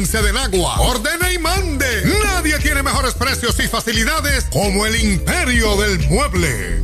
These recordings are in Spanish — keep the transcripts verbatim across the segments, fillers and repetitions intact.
quince de Nagua. Ordene y mande. Nadie tiene mejores precios y facilidades como el Imperio del Mueble.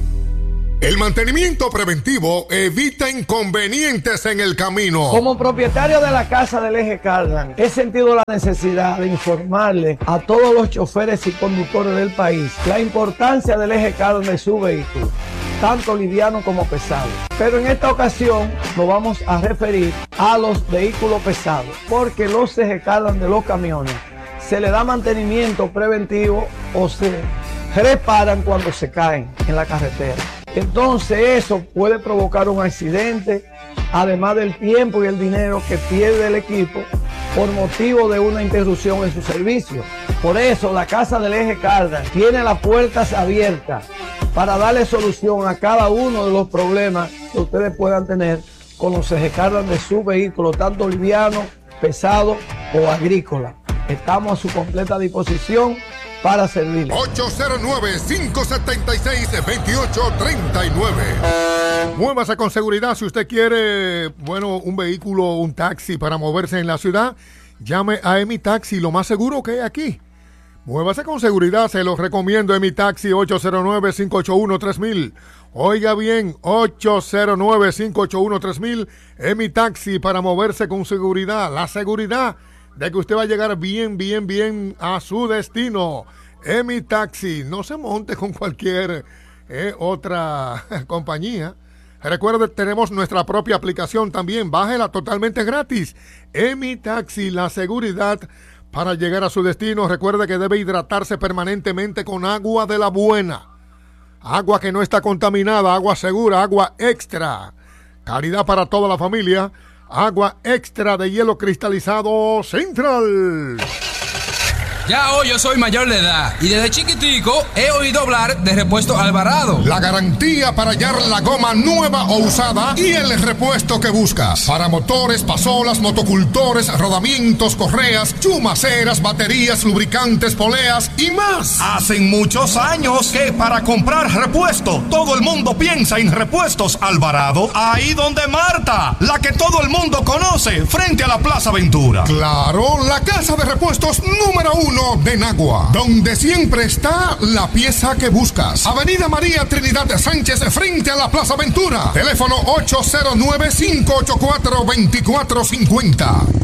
El mantenimiento preventivo evita inconvenientes en el camino. Como propietario de la Casa del Eje Cardan, he sentido la necesidad de informarle a todos los choferes y conductores del país la importancia del Eje Cardan de su vehículo, tanto liviano como pesado. Pero en esta ocasión nos vamos a referir a los vehículos pesados, porque los Eje Cardan de los camiones se le da mantenimiento preventivo o se reparan cuando se caen en la carretera. Entonces eso puede provocar un accidente, además del tiempo y el dinero que pierde el equipo por motivo de una interrupción en su servicio. Por eso la Casa del Eje Cardan tiene las puertas abiertas para darle solución a cada uno de los problemas que ustedes puedan tener con los Eje Cardan de su vehículo, tanto liviano, pesado o agrícola. Estamos a su completa disposición para servirle. ocho cero nueve, cinco siete seis, dos ocho tres nueve. Muévase con seguridad. Si usted quiere, bueno, un vehículo, un taxi para moverse en la ciudad, llame a Emi Taxi, lo más seguro que hay aquí. Muévase con seguridad, se los recomiendo. Emi Taxi, ocho cero nueve, cinco ocho uno, tres mil. Oiga bien, ocho cero nueve, cinco ocho uno, tres mil. Emi Taxi, para moverse con seguridad. La seguridad de que usted va a llegar bien, bien, bien a su destino. Emi Taxi, no se monte con cualquier eh, otra compañía. Recuerde, tenemos nuestra propia aplicación también, bájela totalmente gratis. Emi Taxi, la seguridad para llegar a su destino. Recuerde que debe hidratarse permanentemente con agua de la buena. Agua que no está contaminada, agua segura, agua extra. Calidad para toda la familia. Agua extra de hielo cristalizado Central. Ya hoy yo soy mayor de edad y desde chiquitico he oído hablar de Repuesto Alvarado. La garantía para hallar la goma nueva o usada y el repuesto que buscas. Para motores, pasolas, motocultores, rodamientos, correas, chumaceras, baterías, lubricantes, poleas y más. Hacen muchos años que para comprar repuesto todo el mundo piensa en Repuestos Alvarado. Ahí donde Marta, la que todo el mundo conoce, frente a la Plaza Ventura. Claro, la casa de repuestos número uno de Nagua, donde siempre está la pieza que buscas. Avenida María Trinidad de Sánchez, frente a la Plaza Ventura. Teléfono ocho cero nueve, cinco ocho cuatro, dos cuatro cinco cero.